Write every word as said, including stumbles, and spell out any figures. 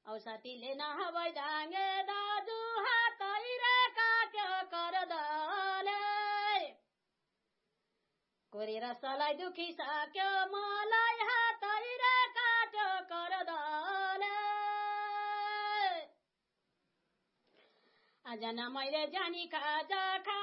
औसातीले नहबै दाङ्गे दाजु हातैरे काट्यो करदले कोरेर सलाई दुखिसक्यो मलाई हातैरे काट्यो करदले आजन मैले जानी खाजा खा